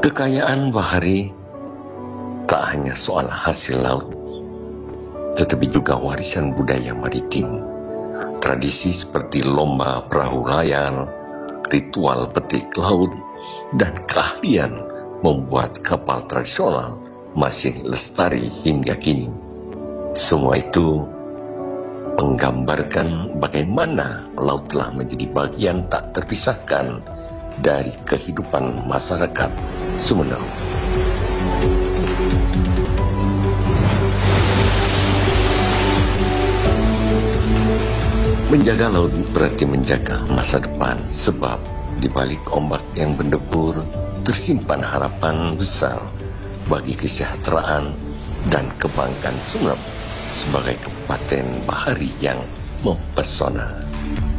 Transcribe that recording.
Kekayaan bahari tak hanya soal hasil laut, tetapi juga warisan budaya maritim. Tradisi seperti lomba perahu layar, ritual petik laut, dan keahlian membuat kapal tradisional masih lestari hingga kini. Semua itu menggambarkan bagaimana laut telah menjadi bagian tak terpisahkan dari kehidupan masyarakat Sumedang. Menjaga laut berarti menjaga masa depan, sebab di balik ombak yang berdebur tersimpan harapan besar bagi kesejahteraan dan kebanggaan Sumeneb sebagai kabupaten bahari yang mempesona.